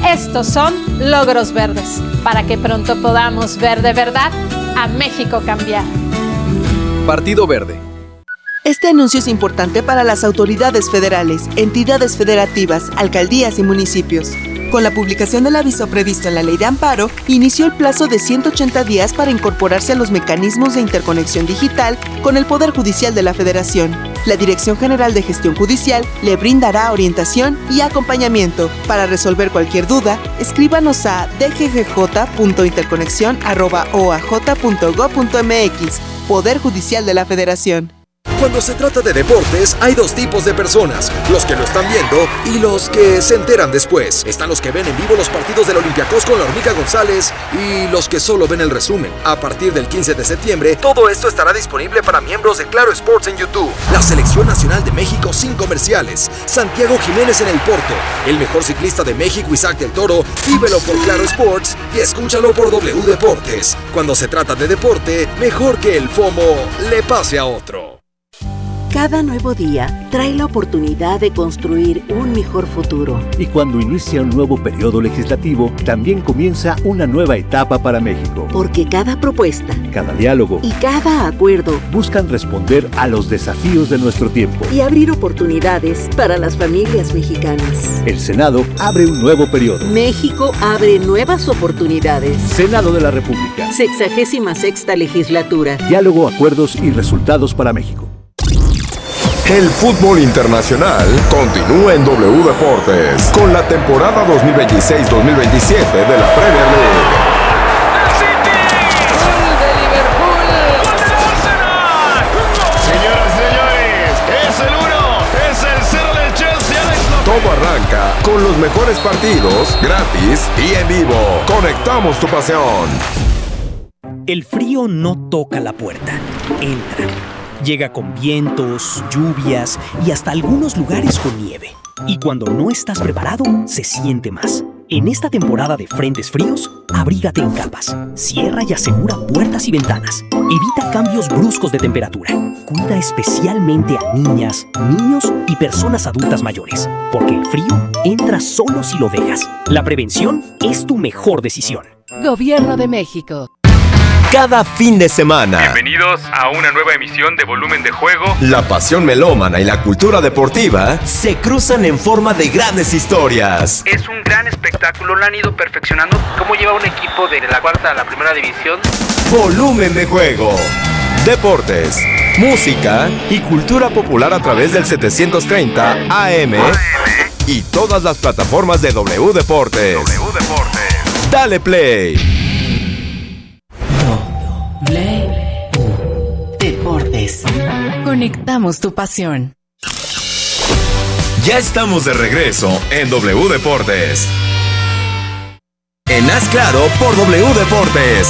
Estos son logros verdes, para que pronto podamos ver de verdad a México cambiar. Partido Verde. Este anuncio es importante para las autoridades federales, entidades federativas, alcaldías y municipios. Con la publicación del aviso previsto en la Ley de Amparo, inició el plazo de ciento ochenta días para incorporarse a los mecanismos de interconexión digital con el Poder Judicial de la Federación. La Dirección General de Gestión Judicial le brindará orientación y acompañamiento. Para resolver cualquier duda, escríbanos a d g g j punto interconexión arroba o a j punto gob punto m x. Poder Judicial de la Federación. Cuando se trata de deportes, hay dos tipos de personas, los que lo están viendo y los que se enteran después. Están los que ven en vivo los partidos del Olympiacos con la Hormiga González y los que solo ven el resumen. A partir del quince de septiembre, todo esto estará disponible para miembros de Claro Sports en YouTube. La Selección Nacional de México sin comerciales. Santiago Jiménez en el Porto. El mejor ciclista de México, Isaac del Toro. Vívelo por Claro Sports y escúchalo por W Deportes. Cuando se trata de deporte, mejor que el FOMO le pase a otro. Cada nuevo día trae la oportunidad de construir un mejor futuro. Y cuando inicia un nuevo periodo legislativo, también comienza una nueva etapa para México. Porque cada propuesta, cada diálogo y cada acuerdo buscan responder a los desafíos de nuestro tiempo y abrir oportunidades para las familias mexicanas. El Senado abre un nuevo periodo. México abre nuevas oportunidades. Senado de la República. Sexagésima sexta legislatura. Diálogo, acuerdos y resultados para México. El fútbol internacional continúa en W Deportes con la temporada dos mil veintiséis dos mil veintisiete de la Premier League. Señoras y señores, es el uno, es el cero del Chelsea. Todo arranca con los mejores partidos, gratis y en vivo. Conectamos tu pasión. El frío no toca la puerta, entra. Llega con vientos, lluvias y hasta algunos lugares con nieve. Y cuando no estás preparado, se siente más. En esta temporada de frentes fríos, abrígate en capas. Cierra y asegura puertas y ventanas. Evita cambios bruscos de temperatura. Cuida especialmente a niñas, niños y personas adultas mayores. Porque el frío entra solo si lo dejas. La prevención es tu mejor decisión. Gobierno de México. Cada fin de semana. Bienvenidos a una nueva emisión de Volumen de Juego. La pasión melómana y la cultura deportiva se cruzan en forma de grandes historias. Es un gran espectáculo, lo han ido perfeccionando. ¿Cómo lleva un equipo de la cuarta a la primera división? Volumen de Juego. Deportes, música y cultura popular a través del setecientos treinta A M y todas las plataformas de W Deportes. W Deportes. Dale play. Deportes. Conectamos tu pasión. Ya estamos de regreso en W Deportes. En Haz Claro por W Deportes.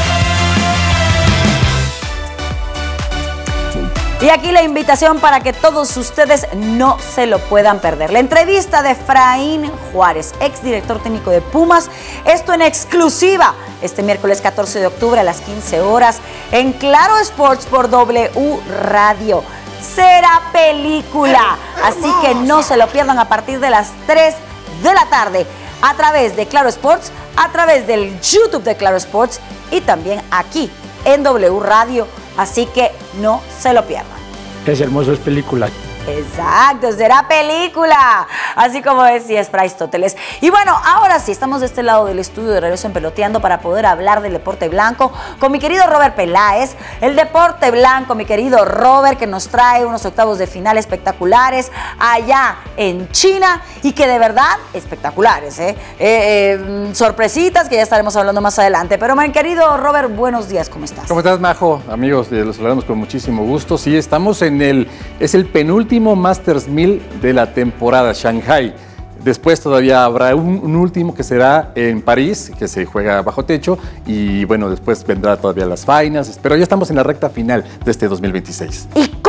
Y aquí la invitación para que todos ustedes no se lo puedan perder. La entrevista de Efraín Juárez, exdirector técnico de Pumas. Esto en exclusiva este miércoles catorce de octubre a las quince horas en Claro Sports por W Radio. Será película, así que no se lo pierdan a partir de las tres de la tarde a través de Claro Sports, a través del YouTube de Claro Sports y también aquí en W Radio. Así que no se lo pierdan. Es hermoso, es película. Exacto, será película, así como decía Aristóteles. Y bueno, ahora sí, estamos de este lado del estudio de Regreso en Peloteando para poder hablar del deporte blanco con mi querido Robert Peláez. El deporte blanco, mi querido Robert, que nos trae unos octavos de final espectaculares allá en China y que de verdad espectaculares, ¿eh? Eh, eh, sorpresitas que ya estaremos hablando más adelante. Pero mi querido Robert, buenos días, ¿cómo estás? ¿Cómo estás, Majo? Amigos, los saludamos con muchísimo gusto. Sí, estamos en el, es el penúltimo Masters mil de la temporada, Shanghai. Después todavía habrá un, un último que será en París, que se juega bajo techo, y bueno, después vendrá todavía las finals, pero ya estamos en la recta final de este dos mil veintiséis. ¿Y cómo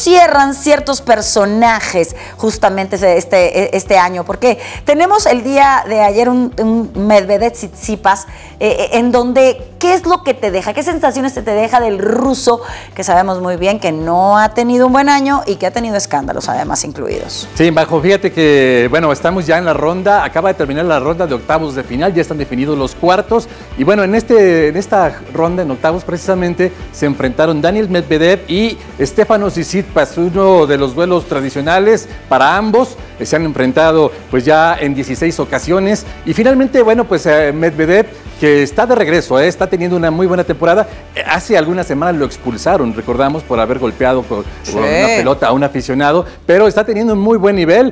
cierran ciertos personajes justamente este, este año? Porque tenemos el día de ayer un, un Medvedev Tsitsipas eh, en donde, ¿qué es lo que te deja? ¿Qué sensaciones te deja del ruso? Que sabemos muy bien que no ha tenido un buen año y que ha tenido escándalos además incluidos. Sí, Majo, fíjate que, bueno, estamos ya en la ronda, acaba de terminar la ronda de octavos de final, ya están definidos los cuartos. Y bueno, en, este, en esta ronda, en octavos precisamente, se enfrentaron Daniel Medvedev y Stefanos Tsitsipas, uno de los duelos tradicionales para ambos. Se han enfrentado pues ya en dieciséis ocasiones. Y finalmente, bueno, pues eh, Medvedev, que está de regreso, eh, está teniendo una muy buena temporada. Hace algunas semanas lo expulsaron, recordamos, por haber golpeado con, sí. con una pelota a un aficionado, pero está teniendo un muy buen nivel.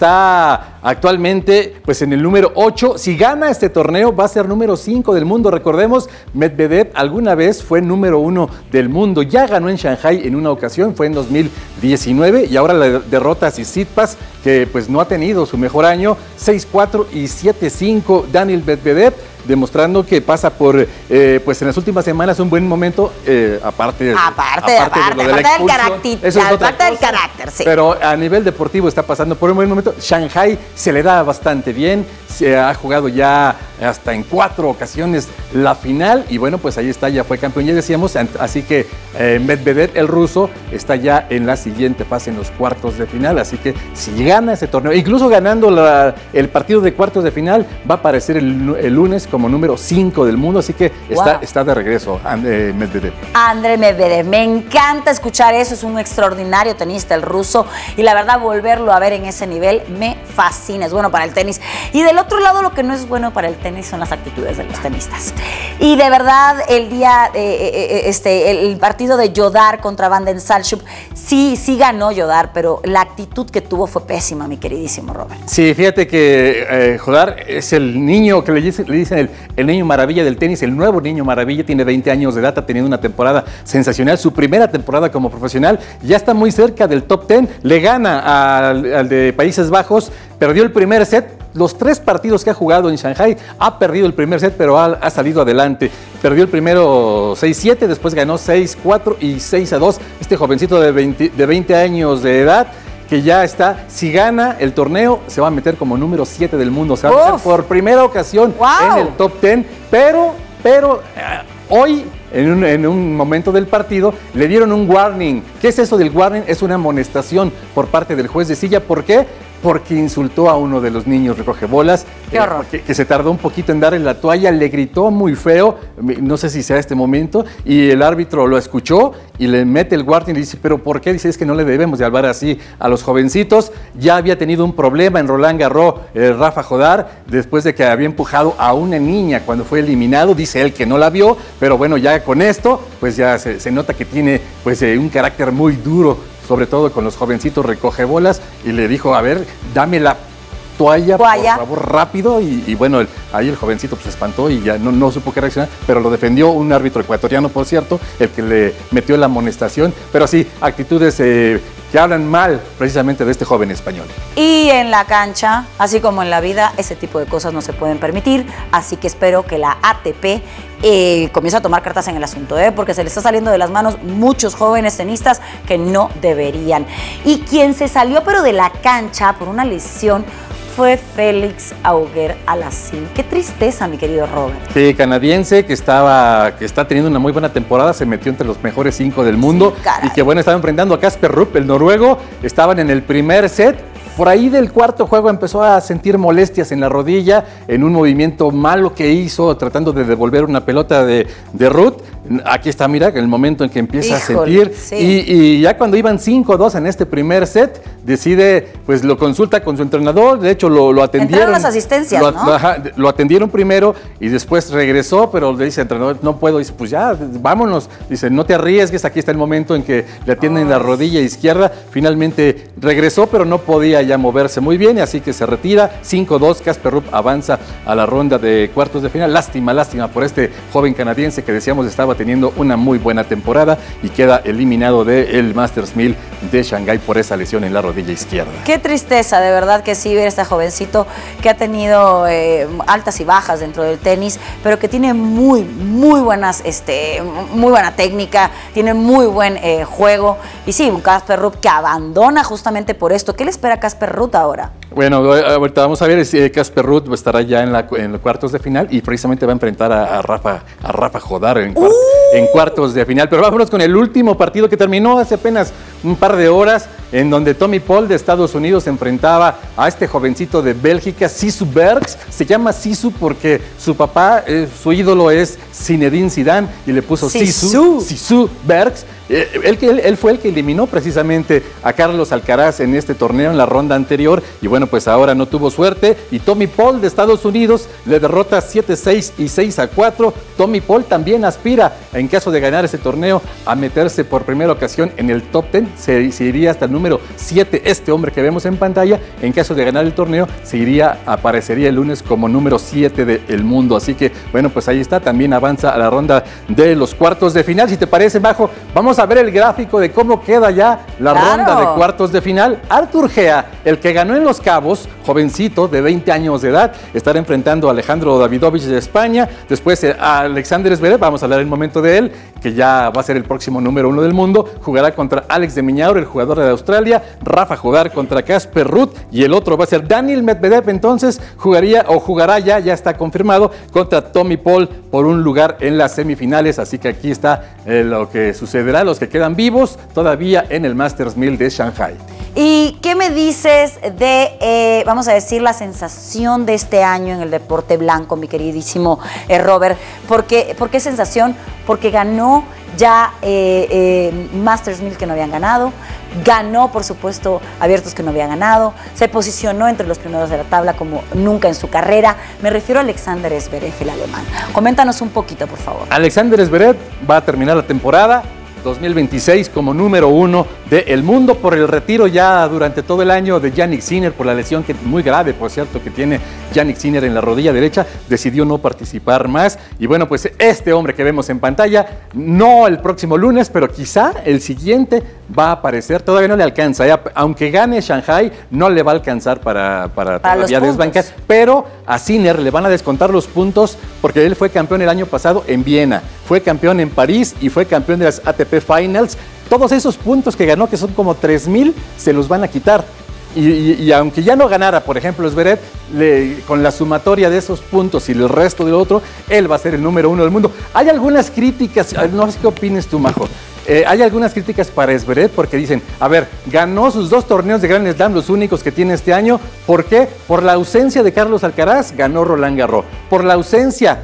Está actualmente pues en el número ocho. Si gana este torneo, va a ser número cinco del mundo. Recordemos, Medvedev alguna vez fue número uno del mundo. Ya ganó en Shanghai en una ocasión, fue en dos mil diecinueve, y ahora la derrota a Tsitsipas, que pues no ha tenido su mejor año, seis cuatro y siete cinco Daniel Medvedev, demostrando que pasa por, eh, pues en las últimas semanas un buen momento, eh, aparte, aparte, aparte, aparte, de aparte del carácter, eso es aparte del carácter, sí. Pero a nivel deportivo está pasando por un buen momento. Shanghai se le da bastante bien, se ha jugado ya hasta en cuatro ocasiones la final, y bueno, pues ahí está, ya fue campeón, ya decíamos, así que eh, Medvedev, el ruso, está ya en la siguiente fase, en los cuartos de final, así que si gana ese torneo, incluso ganando la, el partido de cuartos de final, va a aparecer el, el lunes como número cinco del mundo, así que está, wow. está de regreso André Medvedev. André Medvedev, me encanta escuchar eso, es un extraordinario tenista el ruso, y la verdad volverlo a ver en ese nivel me fascina, es bueno para el tenis. Y del otro lado, lo que no es bueno para el tenis son las actitudes de los tenistas. Y de verdad, el día, eh, este, el partido de Jodar contra Van den Salchup, sí, sí ganó Jodar, pero la actitud que tuvo fue pésima, mi queridísimo Robert. Sí, fíjate que eh, Jodar es el niño que le dicen, le dicen el, el niño maravilla del tenis, el nuevo niño maravilla, tiene veinte años de edad, ha tenido una temporada sensacional, su primera temporada como profesional, ya está muy cerca del top diez, le gana al, al de Países Bajos, perdió el primer set. Los tres partidos que ha jugado en Shanghai, ha perdido el primer set, pero ha, ha salido adelante. Perdió el primero seis siete, después ganó seis cuatro y seis a dos. Este jovencito de veinte, de veinte años de edad, que ya está, si gana el torneo, se va a meter como número siete del mundo. Se va a meter por primera ocasión wow. en el top diez, pero, pero uh, hoy... En un, en un momento del partido, le dieron un warning. ¿Qué es eso del warning? Es una amonestación por parte del juez de silla. ¿Por qué? Porque insultó a uno de los niños recogebolas. ¡Qué horror! Eh, que, que se tardó un poquito en darle la toalla, le gritó muy feo, no sé si sea este momento, y el árbitro lo escuchó y le mete el warning y dice, ¿pero por qué? Dice, es que no le debemos de hablar así a los jovencitos. Ya había tenido un problema en Roland Garros, eh, Rafa Jodar, después de que había empujado a una niña cuando fue eliminado. Dice él que no la vio, pero bueno, ya con esto, pues ya se, se nota que tiene pues eh, un carácter muy duro, sobre todo con los jovencitos recogebolas, y le dijo, a ver, dame la toalla, toalla. por favor, rápido, y, y bueno, el, ahí el jovencito pues se espantó y ya no, no supo qué reaccionar, pero lo defendió un árbitro ecuatoriano, por cierto, el que le metió la amonestación, pero sí, actitudes eh, que hablan mal precisamente de este joven español. Y en la cancha, así como en la vida, ese tipo de cosas no se pueden permitir, así que espero que la A T P eh, comience a tomar cartas en el asunto, ¿eh? porque se le está saliendo de las manos muchos jóvenes tenistas que no deberían. Y quien se salió pero de la cancha por una lesión fue Félix Auger-Aliassime. Qué tristeza, mi querido Robert. Sí, canadiense que estaba, que está teniendo una muy buena temporada, se metió entre los mejores cinco del mundo, sí, y que bueno, estaba enfrentando a Casper Ruud, el noruego. Estaban en el primer set. Por ahí del cuarto juego empezó a sentir molestias en la rodilla, en un movimiento malo que hizo, tratando de devolver una pelota de, de Ruud. Aquí está, mira, el momento en que empieza Híjole, a sentir. Sí. Y, y ya cuando iban cinco dos en este primer set, decide, pues lo consulta con su entrenador. De hecho, lo, lo atendieron. Entraron las asistencias, lo, ¿no? Lo, ajá, lo atendieron primero y después regresó, pero le dice al entrenador, no puedo. Dice, pues ya, vámonos. Dice, no te arriesgues, aquí está el momento en que le atienden oh. la rodilla izquierda. Finalmente regresó, pero no podía ya moverse muy bien, y así que se retira. cinco dos, Casper Ruud avanza a la ronda de cuartos de final. Lástima, lástima por este joven canadiense que decíamos estaba estaba teniendo una muy buena temporada y queda eliminado del Masters mil de Shanghái por esa lesión en la rodilla izquierda. Qué tristeza, de verdad que sí, ver a este jovencito que ha tenido eh, altas y bajas dentro del tenis, pero que tiene muy, muy buenas, este, muy buena técnica, tiene muy buen eh, juego. Y sí, un Casper Ruud que abandona justamente por esto. ¿Qué le espera a Casper Ruud ahora? Bueno, ahorita vamos a ver, Casper Ruud estará ya en, la, en los cuartos de final y precisamente va a enfrentar a, a Rafa a Rafa Jodar en, cuart, uh. en cuartos de final. Pero vámonos con el último partido que terminó hace apenas un par de horas, en donde Tommy Paul de Estados Unidos enfrentaba a este jovencito de Bélgica, Sisu Bergs. Se llama Sisu porque su papá, eh, su ídolo es Zinedine Zidane y le puso Sisu, Sisu Bergs. Eh, él, él, él fue el que eliminó precisamente a Carlos Alcaraz en este torneo en la ronda anterior y bueno, pues ahora no tuvo suerte y Tommy Paul de Estados Unidos le derrota siete seis y seis a cuatro. Tommy Paul también aspira, en caso de ganar ese torneo, a meterse por primera ocasión en el top diez, se, se iría hasta el número siete. Este hombre que vemos en pantalla, en caso de ganar el torneo, se iría, aparecería el lunes como número siete del mundo. Así que bueno, pues ahí está, también avanza a la ronda de los cuartos de final. Si te parece, Majo, vamos a ver el gráfico de cómo queda ya la claro. ronda de cuartos de final. Artur Gea, el que ganó en Los Cabos, jovencito de veinte años de edad, estará enfrentando a Alejandro Davidovich de España, después a Alexander Zverev, vamos a hablar en un momento de él, que ya va a ser el próximo número uno del mundo, jugará contra Alex de Minaur, el jugador de Australia, Rafa Jodar contra Casper Ruud y el otro va a ser Daniil Medvedev, entonces jugaría o jugará ya, ya está confirmado, contra Tommy Paul por un lugar en las semifinales, así que aquí está eh, lo que sucederá, los que quedan vivos todavía en el Masters mil de Shanghái. ¿Y qué me dices de, eh, vamos a decir, la sensación de este año en el deporte blanco, mi queridísimo eh, Robert? ¿Por qué, ¿Por qué sensación? Porque ganó ya eh, eh, Masters mil que no habían ganado, ganó, por supuesto, abiertos que no habían ganado, se posicionó entre los primeros de la tabla como nunca en su carrera. Me refiero a Alexander Zverev, el alemán. Coméntanos un poquito, por favor. Alexander Zverev va a terminar la temporada dos mil veintiséis como número uno del mundo por el retiro ya durante todo el año de Jannik Sinner por la lesión que muy grave, por cierto, que tiene Jannik Sinner en la rodilla derecha, decidió no participar más y bueno, pues este hombre que vemos en pantalla, no el próximo lunes, pero quizá el siguiente va a aparecer, todavía no le alcanza, ¿eh? Aunque gane Shanghái, no le va a alcanzar para, para, para todavía desbancar, pero a Sinner le van a descontar los puntos porque él fue campeón el año pasado en Viena, fue campeón en París y fue campeón de las A T P Finals. Todos esos puntos que ganó, que son como tres mil, se los van a quitar. Y, y, y aunque ya no ganara, por ejemplo, Zverev, le, con la sumatoria de esos puntos y el resto del otro, él va a ser el número uno del mundo. Hay algunas críticas, no sé qué opines tú, Majo. Eh, hay algunas críticas para Zverev porque dicen, a ver, ganó sus dos torneos de Grand Slam, los únicos que tiene este año. ¿Por qué? Por la ausencia de Carlos Alcaraz, ganó Roland Garros. Por la ausencia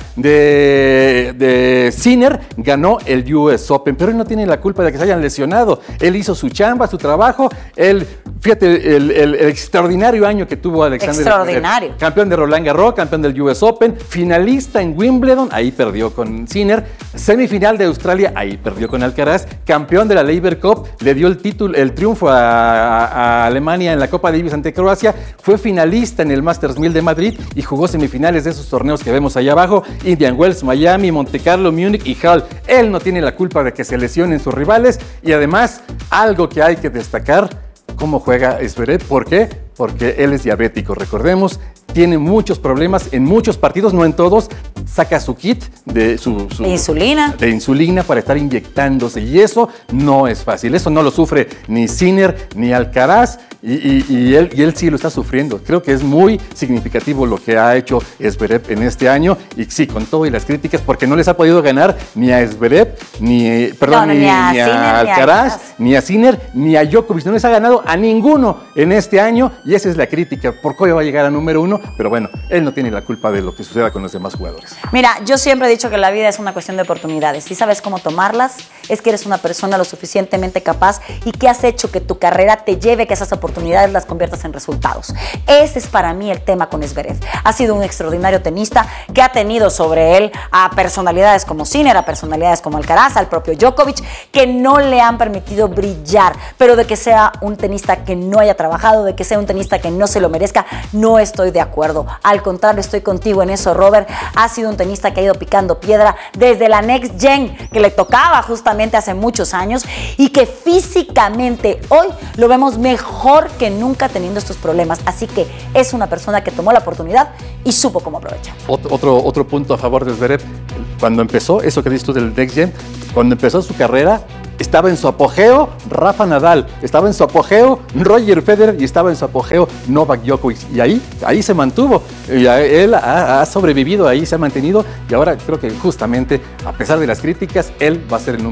de, de Sinner, ganó el U S Open. Pero él no tiene la culpa de que se hayan lesionado. Él hizo su chamba, su trabajo. Él, fíjate, el, el, el extraordinario año que tuvo Alexander. Extraordinario. Zverev. Campeón de Roland Garros, campeón del U S Open, finalista en Wimbledon, ahí perdió con Sinner. Semifinal de Australia, ahí perdió con Alcaraz. Campeón de la Laver Cup, le dio el título, el triunfo a, a, a Alemania en la Copa Davis ante Croacia, fue finalista en el Masters mil de Madrid y jugó semifinales de esos torneos que vemos allá abajo, Indian Wells, Miami, Monte Carlo, Múnich y Halle. Él no tiene la culpa de que se lesionen sus rivales y además, algo que hay que destacar, cómo juega Zverev. ¿Por qué? Porque él es diabético, recordemos, tiene muchos problemas en muchos partidos, no en todos, saca su kit de su, su insulina. de insulina para estar inyectándose y eso no es fácil, eso no lo sufre ni Sinner ni Alcaraz y, y, y, él, y él sí lo está sufriendo. Creo que es muy significativo lo que ha hecho Zverev en este año y sí, con todo y las críticas, porque no les ha podido ganar ni a Zverev, ni, perdón, no, no, ni, ni, a, ni a Sinner, Alcaraz, ni a Sinner, ni a Djokovic, no les ha ganado a ninguno en este año y esa es la crítica, ¿por qué va a llegar a número uno? Pero bueno, él no tiene la culpa de lo que suceda con los demás jugadores. Mira, yo siempre he dicho que la vida es una cuestión de oportunidades. Si sabes cómo tomarlas, es que eres una persona lo suficientemente capaz y que has hecho que tu carrera te lleve que esas oportunidades las conviertas en resultados. Ese es para mí el tema con Zverev. Ha sido un extraordinario tenista que ha tenido sobre él a personalidades como Sinner, a personalidades como Alcaraz, al propio Djokovic, que no le han permitido brillar, pero de que sea un tenista que no haya trabajado, de que sea un tenista que no se lo merezca, no estoy de acuerdo. Al contrario, estoy contigo en eso, Robert. Ha sido un tenista que ha ido picando piedra desde la Next Gen, que le tocaba justamente hace muchos años, y que físicamente hoy lo vemos mejor que nunca teniendo estos problemas. Así que es una persona que tomó la oportunidad y supo cómo aprovechar. Otro, otro punto a favor de Zverev, cuando empezó, eso que dices tú del Next Gen, cuando empezó su carrera, estaba en su apogeo Rafa Nadal, estaba en su apogeo Roger Federer y estaba en su apogeo Novak Djokovic. Y ahí, ahí se mantuvo. Y a, él ha, ha sobrevivido, ahí se ha mantenido. Y ahora creo que justamente, a pesar de las críticas, él va a ser el número